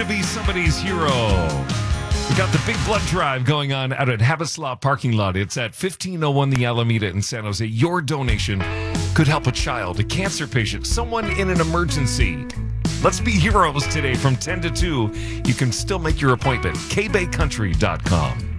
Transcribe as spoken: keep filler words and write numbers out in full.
to be somebody's hero. We got the big blood drive going on out at Havislaw parking lot. It's at fifteen oh one the Alameda in San Jose. Your donation could help a child, a cancer patient, someone in an emergency. Let's be heroes today from ten to two. You can still make your appointment. k bay country dot com.